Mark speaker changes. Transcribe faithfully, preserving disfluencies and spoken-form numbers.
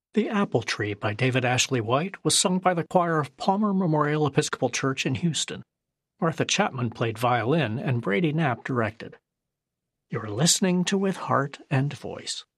Speaker 1: The Apple Tree by David Ashley White was sung by the choir of Palmer Memorial Episcopal Church in Houston. Martha Chapman played violin and Brady Knapp directed. You're listening to With Heart and Voice.